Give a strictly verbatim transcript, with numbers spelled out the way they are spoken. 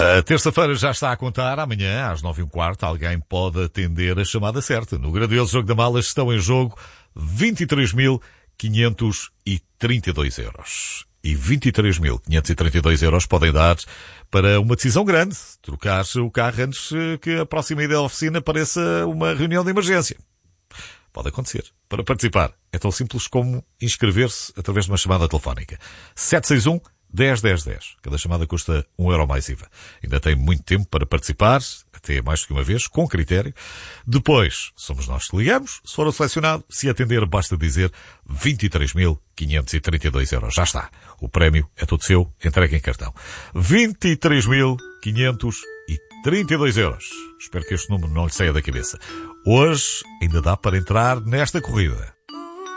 A terça-feira já está a contar. Amanhã, às nove e um quarto, alguém pode atender a chamada certa. No grandioso Jogo da Mala estão em jogo vinte e três mil quinhentos e trinta e dois euros. E vinte e três mil quinhentos e trinta e dois euros podem dar para uma decisão grande. Trocar o carro antes que a próxima ida à oficina pareça uma reunião de emergência. Pode acontecer. Para participar, é tão simples como inscrever-se através de uma chamada telefónica. sete seis um, dez, dez, dez. Cada chamada custa um euro mais I V A. Ainda tem muito tempo para participar, até mais do que uma vez, com critério. Depois, somos nós que ligamos. Se for selecionado, se atender, basta dizer vinte e três mil quinhentos e trinta e dois euros. Já está. O prémio é todo seu. Entregue em cartão. vinte e três mil quinhentos e trinta e dois euros. Espero que este número não lhe saia da cabeça. Hoje ainda dá para entrar nesta corrida.